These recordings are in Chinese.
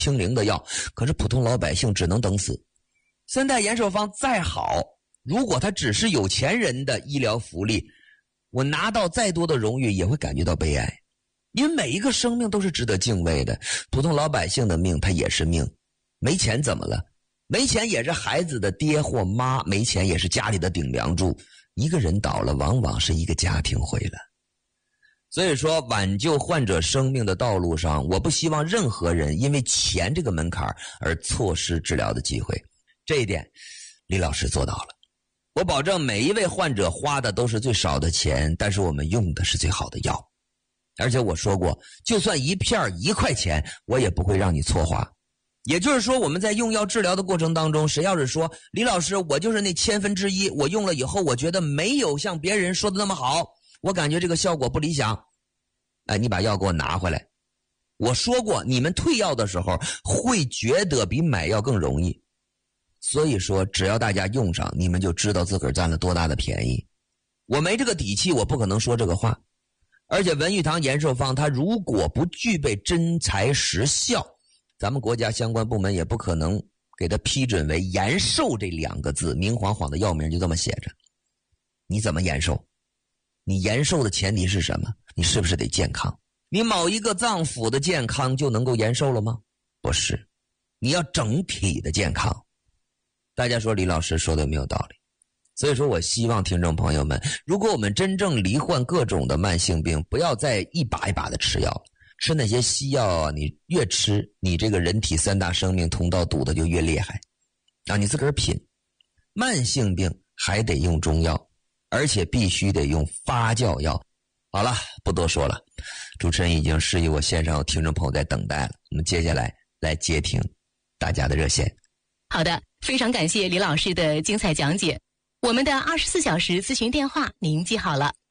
清零的药，可是普通老百姓只能等死。三代延寿方再好，如果它只是有钱人的医疗福利，我拿到再多的荣誉也会感觉到悲哀。因为每一个生命都是值得敬畏的，普通老百姓的命它也是命。没钱怎么了？没钱也是孩子的爹或妈，没钱也是家里的顶梁柱。一个人倒了，往往是一个家庭毁了。所以说，挽救患者生命的道路上，我不希望任何人因为钱这个门槛而错失治疗的机会。这一点，李老师做到了。我保证每一位患者花的都是最少的钱，但是我们用的是最好的药。而且我说过，就算一片1块钱，我也不会让你错花。也就是说，我们在用药治疗的过程当中，谁要是说李老师我就是那1/1000，我用了以后我觉得没有像别人说的那么好，我感觉这个效果不理想，你把药给我拿回来。我说过，你们退药的时候会觉得比买药更容易。所以说，只要大家用上，你们就知道自个儿占了多大的便宜。我没这个底气，我不可能说这个话。而且文玉堂延寿方它如果不具备真材实效，咱们国家相关部门也不可能给它批准为延寿这2个字，明晃晃的药名就这么写着。你怎么延寿？你延寿的前提是什么？你是不是得健康？你某一个脏腑的健康就能够延寿了吗？不是，你要整体的健康。大家说李老师说的有没有道理？所以说我希望听众朋友们，如果我们真正罹患各种的慢性病，不要再一把一把的吃药，吃那些西药啊，你越吃，你这个人体3大生命通道堵的就越厉害啊！你自个儿品。慢性病还得用中药，而且必须得用发酵药。好了，不多说了，主持人已经示意我线上有听众朋友在等待了，我们接下来来接听大家的热线。 好的，非常感谢李老师的精彩讲解。我们的24小时咨询电话您记好了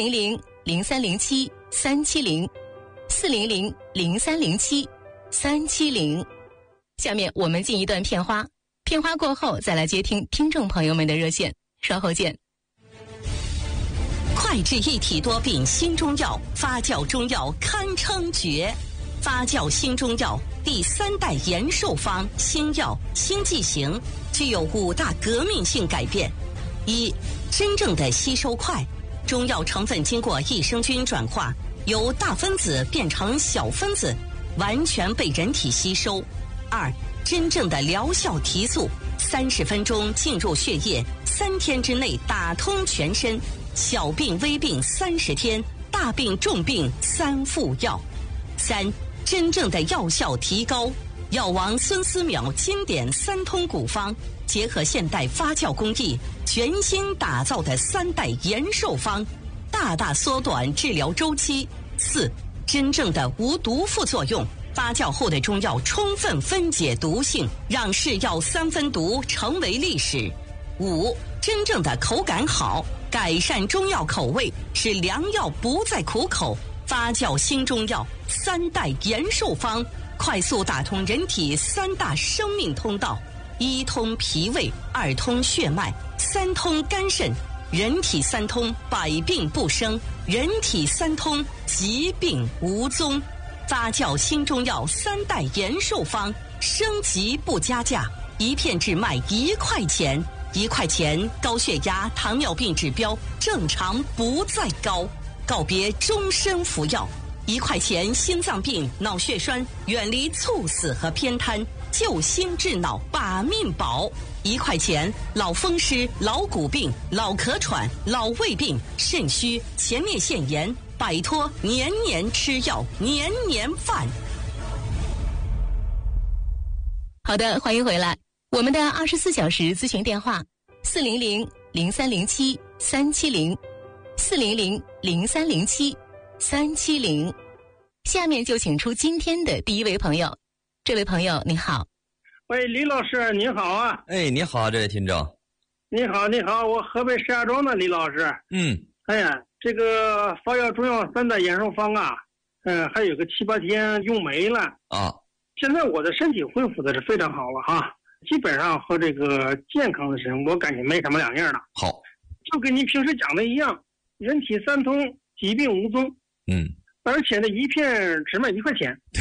，400-0307-370，400-0307-370。下面我们进一段片花，片花过后再来接听听众朋友们的热线，稍后见。 快治一体多病新中药，发酵中药堪称绝。发酵新中药第3代延寿方新药新剂型具有5大革命性改变。一、真正的吸收快，中药成分经过益生菌转化，由大分子变成小分子，完全被人体吸收。2、真正的疗效提速，30分钟进入血液，3天之内打通全身，小病微病30天，大病重病3副药。3、真正的药效提高，药王孙思邈经典3通古方，结合现代发酵工艺，全新打造的3代延寿方，大大缩短治疗周期。4、真正的无毒副作用，发酵后的中药充分分解毒性，让是药3分毒成为历史。5、真正的口感好，改善中药口味，使良药不再苦口。发酵新中药3代延寿方，快速打通人体3大生命通道：1通脾胃，2通血脉，3通肝肾。人体3通，百病不生；人体3通，疾病无踪。发酵新中药3代延寿方，升级不加价，一片只卖1块钱，1块钱高血压、糖尿病指标正常不再高。告别终身服药，1块钱心脏病、脑血栓远离猝死和偏瘫，救心治脑把命保。1块钱老风湿、老骨病、老咳喘、老胃病、肾虚、前列腺炎，摆脱年年吃药、年年犯。 好的，欢迎回来。我们的24小时咨询电话400-0307-370，400-0307-370。下面就请出今天的第一位朋友。这位朋友你好。 喂，李老师你好啊。 你好，这位听众。 你好，我河北石家庄的李老师。哎呀，这个发酵中药3代延寿方啊，还有个7、8天用没了啊。 现在我的身体恢复的是非常好了哈，基本上和这个健康的人我感觉没什么两样了。 好， 就跟您平时讲的一样，人体3通，疾病无踪。而且呢，一片只卖1块钱。 对，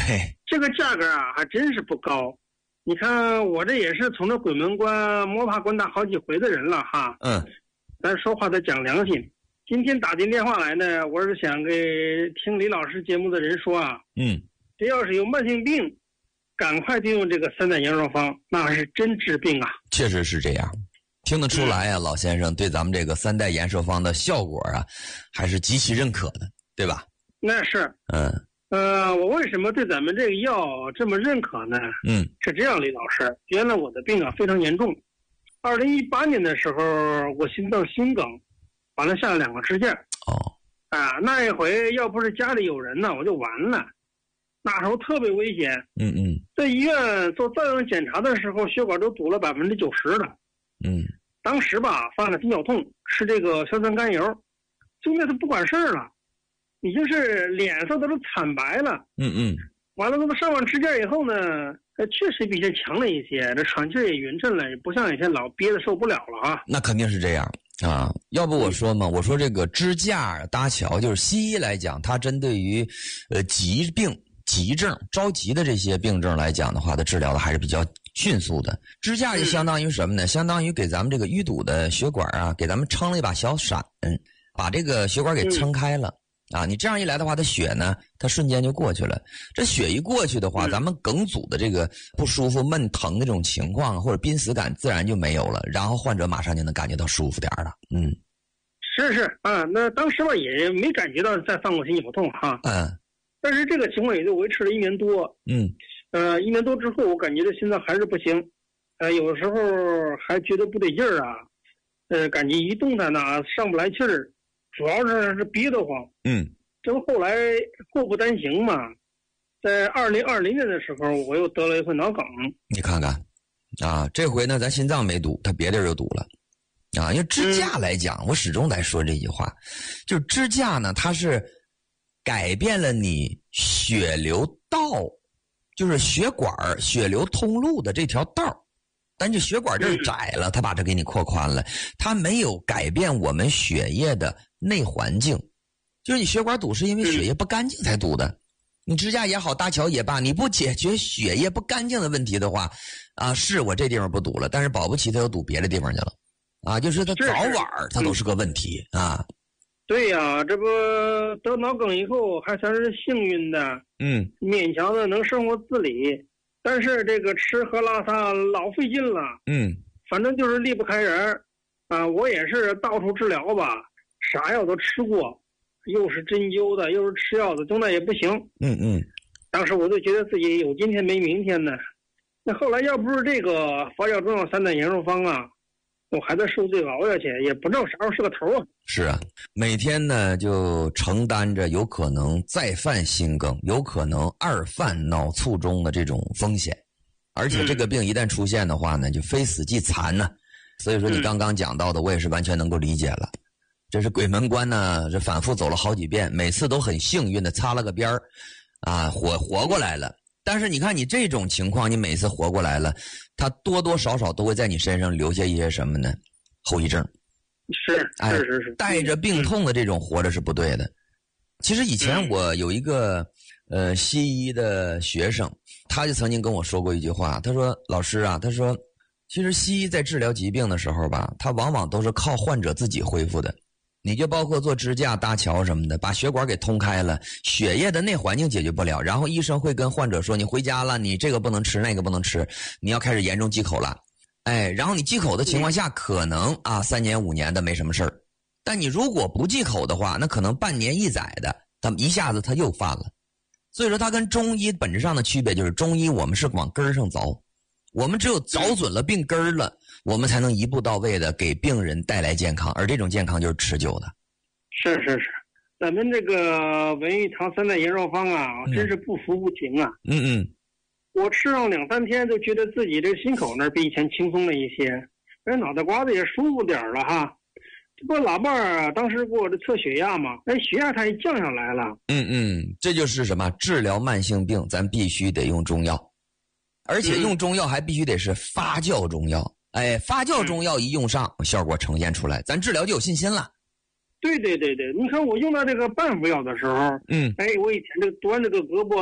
这个价格啊还真是不高。你看我这也是从这鬼门关摸爬滚打好几回的人了哈。咱说话得讲良心。今天打进电话来呢，我是想给听李老师节目的人说啊，这要是有慢性病，赶快就用这个3代延寿方，那是真治病啊。 确实是这样，听得出来啊，老先生对咱们这个3代延寿方的效果啊，还是极其认可的，对吧？ 那是。我为什么对咱们这个药这么认可呢？是这样，李老师，原来我的病啊非常严重。2018年的时候，我心脏心梗，完了下了2个支架。那一回要不是家里有人呢，我就完了。那时候特别危险。在医院做照样检查的时候，血管都堵了90%了。当时吧犯了低脚痛，吃这个硝酸甘油，就那他不管事儿了，已经是脸色都是惨白了。完了，那么上完支架以后呢，确实比以前强了一些，这喘气也匀称了，也不像以前老憋得受不了了啊。 那肯定是这样啊，要不我说嘛，我说这个支架搭桥，就是西医来讲，它针对于疾病、急症、着急的这些病症来讲的话，它治疗的还是比较迅速的。支架就相当于什么呢？相当于给咱们这个淤堵的血管啊，给咱们撑了一把小伞，把这个血管给撑开了。你这样一来的话，它血呢，它瞬间就过去了。这血一过去的话，咱们梗阻的这个不舒服、闷疼的这种情况或者濒死感自然就没有了，然后患者马上就能感觉到舒服点了。 是啊，那当时吧也没感觉到再犯过心绞痛哈。但是这个情况也就维持了1年多。1年多之后，我感觉这心脏还是不行。有的时候还觉得不对劲儿啊。感觉一动弹呢上不来气儿。主要是憋得慌。这不后来祸不单行嘛，在2020年的时候，我又得了一回脑梗。你看看，这回呢，咱心脏没堵，他别地儿又堵了。因为支架来讲，我始终在说这句话，就是支架呢，它是改变了你血流道，就是血管血流通路的这条道。但这血管这儿窄了，它把这给你扩宽了，它没有改变我们血液的内环境。就是你血管堵是因为血液不干净才堵的。你支架也好，搭桥也罢，你不解决血液不干净的问题的话，是我这地方不堵了，但是保不齐它又堵别的地方去了。就是它早晚它都是个问题啊。 对呀，这不得脑梗以后还算是幸运的，勉强的能生活自理。但是这个吃喝拉撒老费劲了，反正就是离不开人我也是到处治疗吧，啥药都吃过，又是针灸的，又是吃药的，都那也不行。当时我就觉得自己有今天没明天呢。那后来要不是这个发酵中药3代延寿方啊，我还在受罪熬下去，也不知道啥时候是个头啊。 是啊，每天呢就承担着有可能再犯心梗，有可能2犯脑卒中的这种风险，而且这个病一旦出现的话呢，就非死即残呢。所以说你刚刚讲到的，我也是完全能够理解了。这是鬼门关呢，这反复走了好几遍，每次都很幸运的擦了个边儿，活过来了。但是你看你这种情况，你每次活过来了，它多多少少都会在你身上留下一些什么呢？后遗症。 是， 带着病痛的这种活着是不对的。其实以前我有一个西医的学生，他就曾经跟我说过一句话，他说：“老师啊，他说其实西医在治疗疾病的时候吧，他往往都是靠患者自己恢复的。你就包括做支架、搭桥什么的，把血管给通开了，血液的内环境解决不了，然后医生会跟患者说，你回家了，你这个不能吃，那个不能吃，你要开始严重忌口了。然后你忌口的情况下，可能3年5年的没什么事儿，但你如果不忌口的话，那可能半年1载的，他一下子他又犯了。所以说它跟中医本质上的区别就是，中医我们是往根儿上凿，我们只有凿准了病根儿了，我们才能一步到位的给病人带来健康，而这种健康就是持久的。 是，咱们这个文玉堂3代延寿方啊，真是不服不行啊。我吃上2、3天，就觉得自己这心口那比以前轻松了一些，而脑袋瓜子也舒服点了哈。这不老伴儿当时给我这测血压嘛，血压它也降下来了。 这就是什么？治疗慢性病，咱必须得用中药，而且用中药还必须得是发酵中药。发酵中药一用上，效果呈现出来，咱治疗就有信心了。 对，你看我用到这个半服药的时候，我以前这个端这个胳膊呢，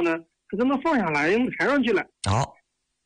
可能放下来，用抬上去了。 好，